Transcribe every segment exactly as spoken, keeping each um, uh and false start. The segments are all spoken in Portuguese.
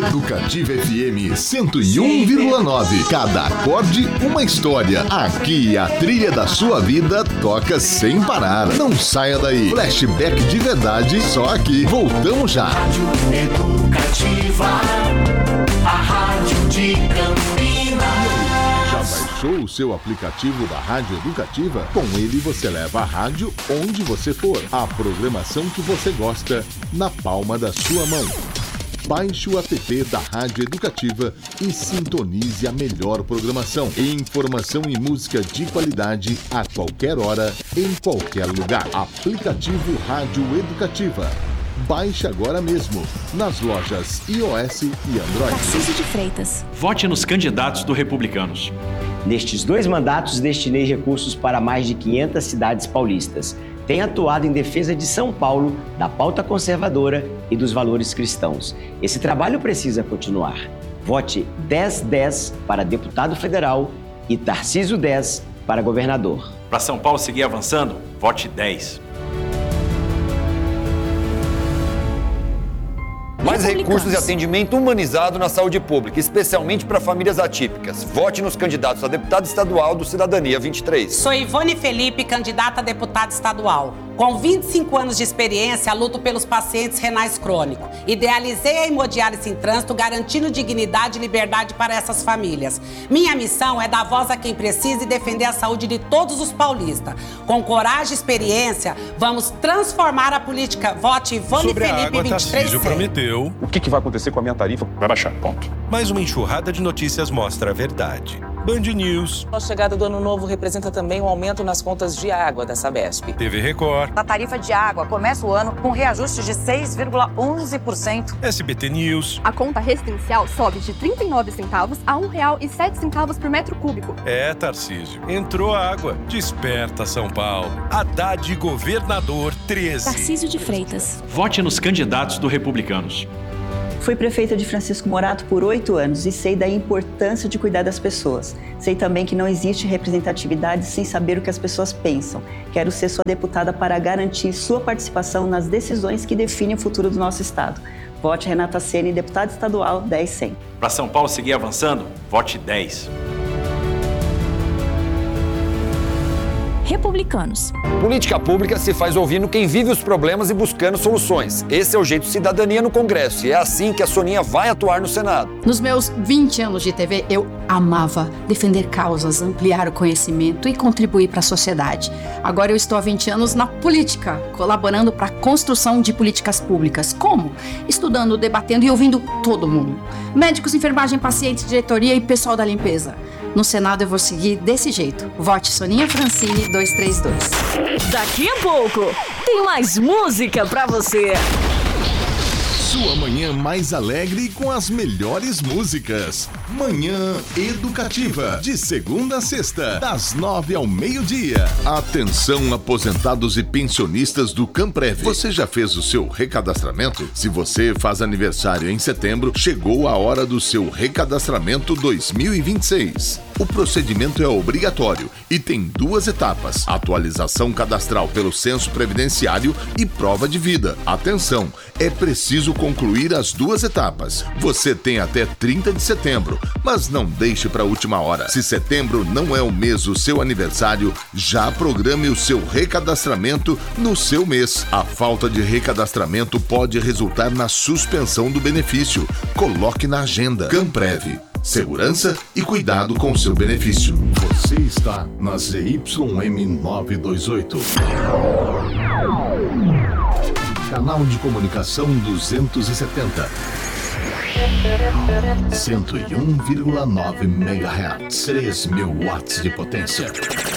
Educativa F M cento e um vírgula nove. Cada acorde, uma história. Aqui a trilha da sua vida toca sem parar. Não saia daí. Flashback de verdade, só aqui. Voltamos já. Rádio Educativa, a rádio de Campinas. Já baixou o seu aplicativo da Rádio Educativa? Com ele você leva a rádio onde você for. A programação que você gosta na palma da sua mão. Baixe o app da Rádio Educativa e sintonize a melhor programação. Informação e música de qualidade a qualquer hora, em qualquer lugar. Aplicativo Rádio Educativa. Baixe agora mesmo, nas lojas iOS e Android. Tarcísio de Freitas. Vote nos candidatos do Republicanos. Nestes dois mandatos, destinei recursos para mais de quinhentas cidades paulistas. Tenho atuado em defesa de São Paulo, da pauta conservadora e dos valores cristãos. Esse trabalho precisa continuar. Vote dez dez para deputado federal e Tarcísio dez para governador. Para São Paulo seguir avançando, vote dez. Mais recursos e atendimento humanizado na saúde pública, especialmente para famílias atípicas. Vote nos candidatos a deputado estadual do Cidadania vinte e três. Sou Ivone Felipe, candidata a deputada estadual. Com vinte e cinco anos de experiência, luto pelos pacientes renais crônicos. Idealizei a hemodiálise em trânsito, garantindo dignidade e liberdade para essas famílias. Minha missão é dar voz a quem precisa e defender a saúde de todos os paulistas. Com coragem e experiência, vamos transformar a política. Vote Ivone Sobre Felipe a água, vinte e três. Tarcísio prometeu. O que, que vai acontecer com a minha tarifa? Vai baixar, ponto. Mais uma enxurrada de notícias mostra a verdade. Band News. A chegada do ano novo representa também um aumento nas contas de água da Sabesp. T V Record. A tarifa de água começa o ano com reajuste de seis vírgula onze por cento. S B T News. A conta residencial sobe de trinta e nove centavos a um real e sete centavos por metro cúbico. É, Tarcísio. Entrou água. Desperta São Paulo. Haddad governador treze. Tarcísio de Freitas. Vote nos candidatos do Republicanos. Fui prefeita de Francisco Morato por oito anos e sei da importância de cuidar das pessoas. Sei também que não existe representatividade sem saber o que as pessoas pensam. Quero ser sua deputada para garantir sua participação nas decisões que definem o futuro do nosso estado. Vote Renata Ceni, deputada estadual dez cem. Para São Paulo seguir avançando, vote dez. Republicanos. Política pública se faz ouvindo quem vive os problemas e buscando soluções. Esse é o jeito Cidadania no Congresso e é assim que a Soninha vai atuar no Senado. Nos meus vinte anos de T V, eu amava defender causas, ampliar o conhecimento e contribuir para a sociedade. Agora eu estou há vinte anos na política, colaborando para a construção de políticas públicas. Como? Estudando, debatendo e ouvindo todo mundo. Médicos, enfermagem, pacientes, diretoria e pessoal da limpeza. No Senado eu vou seguir desse jeito. Vote Soninha Francini duzentos e trinta e dois. Daqui a pouco tem mais música pra você. Sua manhã mais alegre e com as melhores músicas. Manhã Educativa, de segunda a sexta, das nove ao meio-dia. Atenção, aposentados e pensionistas do Camprev. Você já fez o seu recadastramento? Se você faz aniversário em setembro, chegou a hora do seu recadastramento dois mil e vinte e seis. O procedimento é obrigatório e tem duas etapas: atualização cadastral pelo censo previdenciário e prova de vida. Atenção, é preciso concluir as duas etapas. Você tem até trinta de setembro, mas não deixe para a última hora. Se setembro não é o mês do seu aniversário, já programe o seu recadastramento no seu mês. A falta de recadastramento pode resultar na suspensão do benefício. Coloque na agenda. Camprev. Segurança e cuidado com seu benefício. Você está na Z Y M novecentos e vinte e oito. Canal de comunicação duzentos e setenta. cento e um vírgula nove megahertz. três mil watts de potência.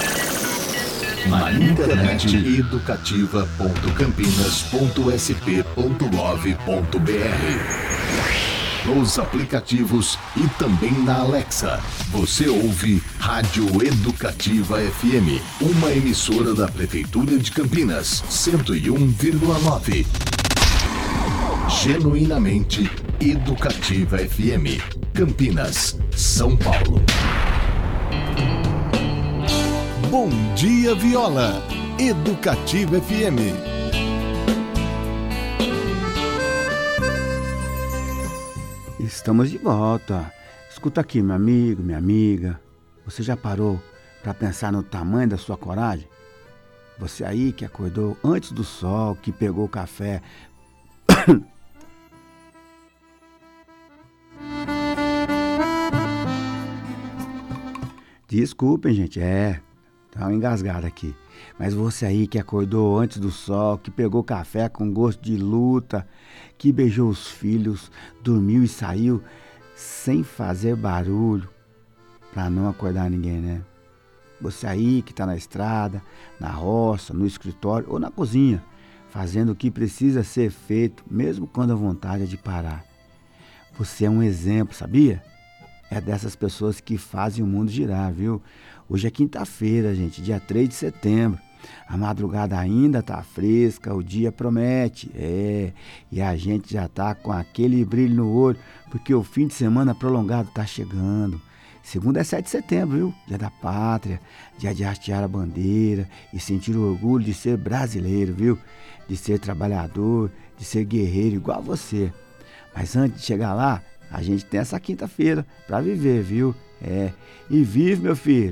Na internet educativa ponto campinas ponto s p ponto gov ponto b r. Nos aplicativos e também na Alexa. Você ouve Rádio Educativa F M, uma emissora da Prefeitura de Campinas, cento e um vírgula nove. Genuinamente Educativa F M, Campinas, São Paulo. Bom dia, Viola. Educativa F M. Estamos de volta. Escuta aqui, meu amigo, minha amiga. Você já parou para pensar no tamanho da sua coragem? Você aí que acordou antes do sol, que pegou o café. Desculpem, gente, é, tá uma engasgada aqui. Mas você aí que acordou antes do sol, que pegou café com gosto de luta, que beijou os filhos, dormiu e saiu sem fazer barulho, pra não acordar ninguém, né? Você aí que tá na estrada, na roça, no escritório ou na cozinha, fazendo o que precisa ser feito, mesmo quando a vontade é de parar. Você é um exemplo, sabia? É dessas pessoas que fazem o mundo girar, viu? Hoje é quinta-feira, gente, dia três de setembro. A madrugada ainda tá fresca, o dia promete, é, e a gente já tá com aquele brilho no olho, porque o fim de semana prolongado tá chegando. Segunda é sete de setembro, viu? Dia da pátria, dia de hastear a bandeira e sentir o orgulho de ser brasileiro, viu? De ser trabalhador, de ser guerreiro igual a você. Mas antes de chegar lá, a gente tem essa quinta-feira para viver, viu? É, e vive, meu filho,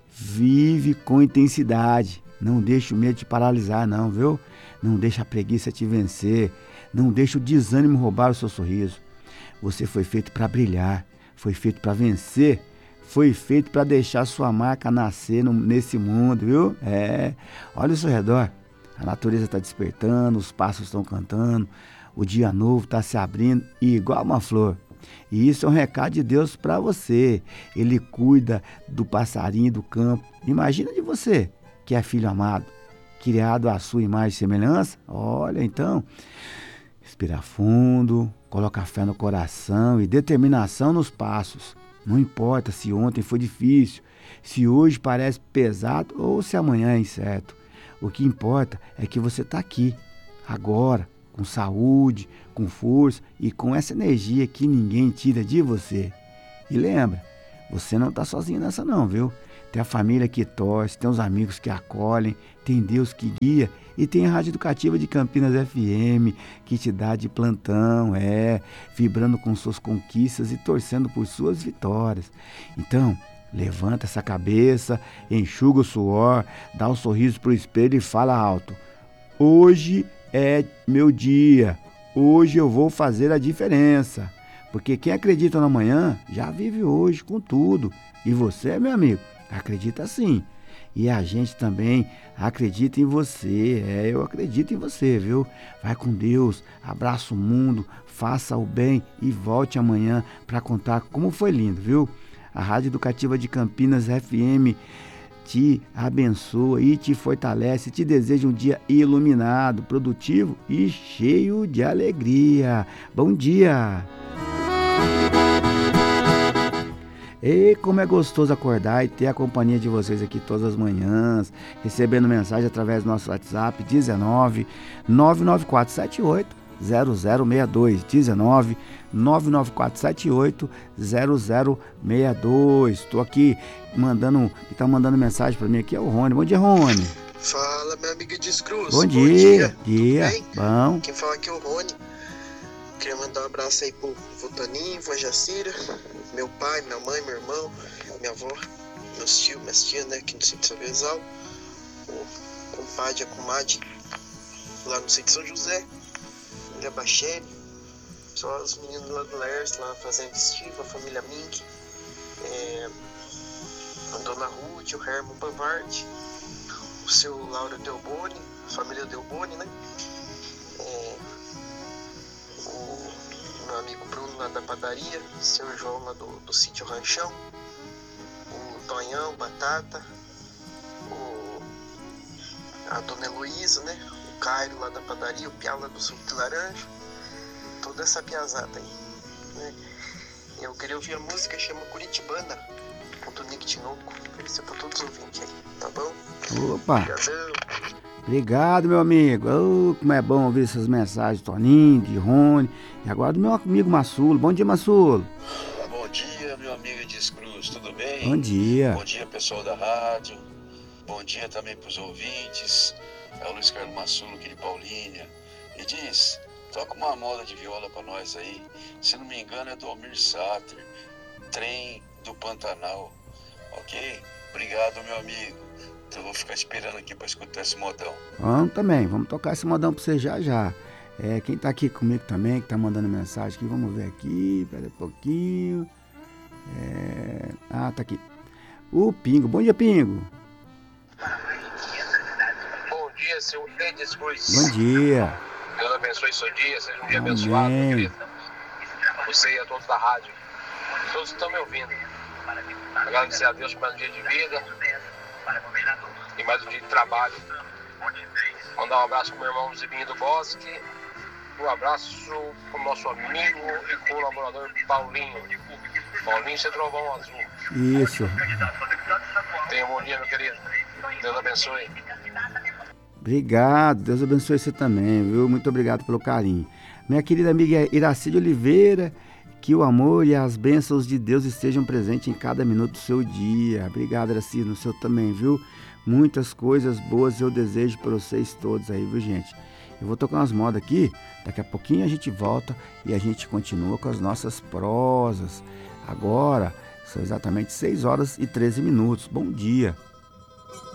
vive com intensidade. Não deixa o medo te paralisar, não, viu? Não deixa a preguiça te vencer. Não deixa o desânimo roubar o seu sorriso. Você foi feito para brilhar, foi feito para vencer, foi feito para deixar sua marca nascer no, nesse mundo, viu? É, olha ao seu redor. A natureza está despertando, os pássaros estão cantando, o dia novo está se abrindo igual uma flor. E isso é um recado de Deus para você. Ele cuida do passarinho do campo. Imagina de você, que é filho amado, criado à sua imagem e semelhança. Olha, então, respira fundo, coloca fé no coração e determinação nos passos. Não importa se ontem foi difícil, se hoje parece pesado ou se amanhã é incerto. O que importa é que você está aqui, agora, com saúde, com força e com essa energia que ninguém tira de você. E lembra, você não está sozinho nessa não, viu? Tem a família que torce, tem os amigos que acolhem, tem Deus que guia e tem a Rádio Educativa de Campinas F M que te dá de plantão, é, vibrando com suas conquistas e torcendo por suas vitórias. Então, levanta essa cabeça, enxuga o suor, dá um sorriso pro espelho e fala alto. Hoje é meu dia, hoje eu vou fazer a diferença. Porque quem acredita no amanhã já vive hoje com tudo. E você, meu amigo, acredita sim. E a gente também acredita em você. É, eu acredito em você, viu? Vai com Deus, abraça o mundo, faça o bem e volte amanhã para contar como foi lindo, viu? A Rádio Educativa de Campinas F M te abençoa e te fortalece, te deseja um dia iluminado, produtivo e cheio de alegria. Bom dia! E como é gostoso acordar e ter a companhia de vocês aqui todas as manhãs, recebendo mensagem através do nosso WhatsApp dezenove, nove nove quatro sete oito, zero zero seis dois, dezenove, nove nove quatro sete oito, zero zero seis dois. Estou aqui mandando, que tá mandando mensagem para mim aqui é o Rony. Bom dia, Rony. Fala, minha amiga Descruz. Bom dia. Bom dia. Dia. Tudo bem? Bom. Quem fala aqui é o Rony. Queria mandar um abraço aí pro Votaninho, vó Jacira, meu pai, minha mãe, meu irmão, minha avó, meus tios, minhas tias, né, aqui no sítio Savezal, o compadre e a comadre lá no sítio São José, Ilha Bachene, só os meninos lá do Lers, lá fazendo estiva, a família Mink, é, a dona Ruth, o Herman Bavard, o seu Laura Delboni, família Delboni, né? É, o meu amigo Bruno lá da padaria, o seu João lá do, do sítio Ranchão, o Tonhão, Batata, o, a dona Heloísa, né? O Cairo lá da padaria, o Piau lá do suco de laranja, toda essa piazada aí, né? Eu queria ouvir a música, chama Curitibana, do Nick Tinoco, oferecer pra todos os ouvintes aí, tá bom? Opa! Obrigadão. Obrigado, meu amigo. Oh, como é bom ouvir essas mensagens, Toninho, de Rony, e agora do meu amigo Massulo. Bom dia, Massulo. Bom dia, meu amigo Descruz, tudo bem? Bom dia. Bom dia, pessoal da rádio. Bom dia também pros ouvintes. É o Luiz Carlos Massulo aqui de Paulínia. E diz, Toca uma moda de viola pra nós aí. Se não me engano é do Almir Sater. Trem do Pantanal. Ok? Obrigado, meu amigo. Então eu vou ficar esperando aqui pra escutar esse modão. Vamos também, vamos tocar esse modão pra você já já. É, quem tá aqui comigo também, que tá mandando mensagem aqui, vamos ver aqui, pera um pouquinho. É... Ah, tá aqui. O Pingo, bom dia, Pingo. Bom dia, seu Edis Cruz. Bom dia. Deus abençoe seu dia, seja um dia Amém. abençoado, meu querido. Você e a todos da rádio. Todos que estão me ouvindo. Agradecer a Deus por mais um dia de vida e mais um dia de trabalho. Mandar um abraço pro meu irmão Zibinho do Bosque. Um abraço pro nosso amigo e colaborador Paulinho. Paulinho Cê Trovão Azul. Isso. Tenha um bom dia, meu querido. Deus abençoe. Obrigado, Deus abençoe você também, viu? Muito obrigado pelo carinho. Minha querida amiga Iracide Oliveira, que o amor e as bênçãos de Deus estejam presentes em cada minuto do seu dia. Obrigado, Iracide, no seu também, viu? Muitas coisas boas eu desejo para vocês todos aí, viu, gente? Eu vou tocar umas modas aqui, daqui a pouquinho a gente volta e a gente continua com as nossas prosas. Agora são exatamente seis horas e treze minutos. Bom dia!